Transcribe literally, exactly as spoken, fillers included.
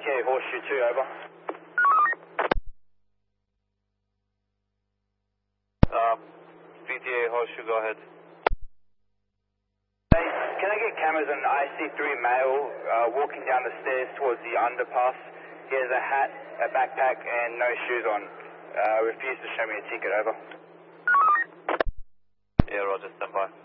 T A Horseshoe two, over. Um, V T A Horseshoe, go ahead. Hey, can I get cameras on I C three male uh, walking down the stairs towards the underpass? He has a hat, a backpack, and no shoes on. Uh, refused to show me a ticket, over. Yeah, Roger, stand by.